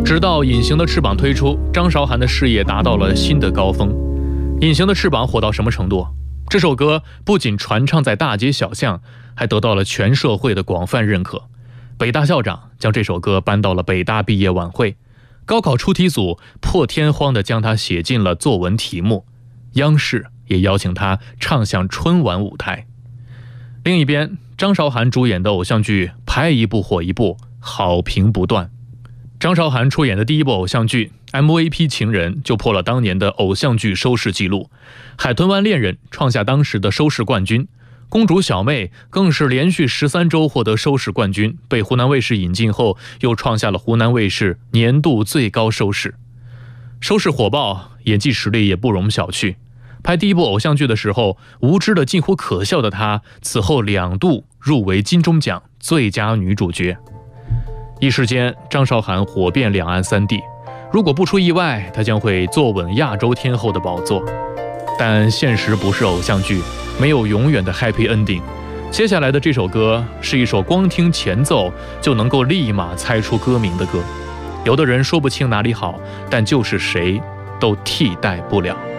直到《隐形的翅膀》推出，张韶涵的事业达到了新的高峰。《隐形的翅膀》火到什么程度？这首歌不仅传唱在大街小巷，还得到了全社会的广泛认可。北大校长将这首歌搬到了北大毕业晚会，高考出题组破天荒地将它写进了作文题目，央视也邀请他唱响春晚舞台。另一边，张韶涵主演的偶像剧拍一部火一部，好评不断。张韶涵出演的第一部偶像剧 MVP 情人就破了当年的偶像剧收视纪录，海豚湾恋人创下当时的收视冠军，公主小妹更是连续13周获得收视冠军，被湖南卫视引进后又创下了湖南卫视年度最高收视。收视火爆，演技实力也不容小觑。拍第一部偶像剧的时候，无知的近乎可笑的她，此后2度入围金钟奖最佳女主角。一时间，张韶涵火遍两岸三地，如果不出意外，她将会坐稳亚洲天后的宝座。但现实不是偶像剧，没有永远的 happy ending。接下来的这首歌是一首光听前奏就能够立马猜出歌名的歌，有的人说不清哪里好，但就是谁都替代不了。